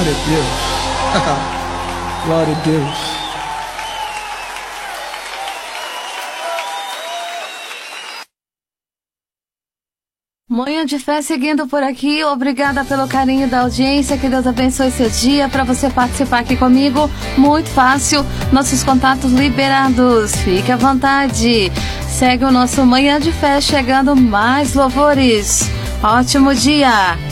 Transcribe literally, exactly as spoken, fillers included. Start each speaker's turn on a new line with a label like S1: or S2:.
S1: Glória a Deus. Glória a Deus.
S2: Manhã de Fé seguindo por aqui, obrigada pelo carinho da audiência, que Deus abençoe seu dia. Para você participar aqui comigo, muito fácil, nossos contatos liberados, fique à vontade. Segue o nosso Manhã de Fé, chegando mais louvores. Ótimo dia!